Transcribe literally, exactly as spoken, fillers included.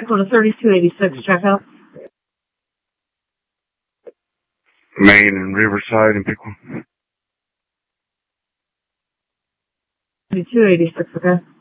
Go to thirty-two eighty-six, check out. Main and Riverside and Pickle. thirty-two eighty-six, okay?